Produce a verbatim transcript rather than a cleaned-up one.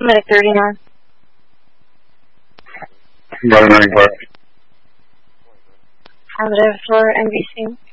Medic thirty-nine. Running Park. Positive for N B C.